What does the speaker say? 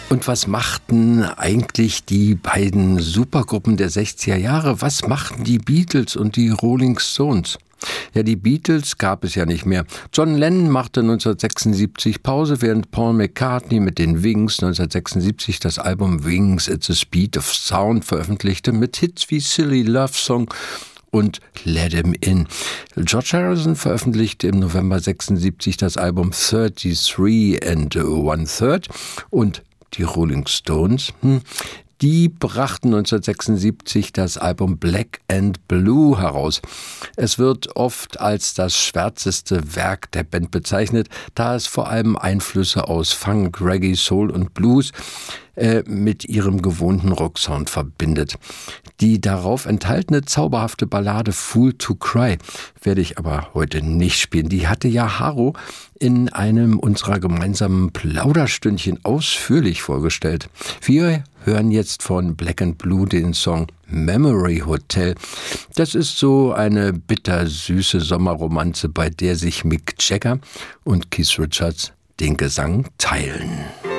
Und was machten eigentlich die beiden Supergruppen der 60er Jahre? Was machten die Beatles und die Rolling Stones? Ja, die Beatles gab es ja nicht mehr. John Lennon machte 1976 Pause, während Paul McCartney mit den Wings 1976 das Album Wings at the Speed of Sound veröffentlichte, mit Hits wie Silly Love Song und Let 'Em In. George Harrison veröffentlichte im November 76 das Album 33 and 1/3 und die Rolling Stones, die brachten 1976 das Album Black and Blue heraus. Es wird oft als das schwärzeste Werk der Band bezeichnet, da es vor allem Einflüsse aus Funk, Reggae, Soul und Blues mit ihrem gewohnten Rocksound verbindet. Die darauf enthaltene zauberhafte Ballade Fool to Cry werde ich aber heute nicht spielen. Die hatte ja Haro in einem unserer gemeinsamen Plauderstündchen ausführlich vorgestellt. Wir hören jetzt von Black and Blue den Song Memory Hotel. Das ist so eine bittersüße Sommerromanze, bei der sich Mick Jagger und Keith Richards den Gesang teilen.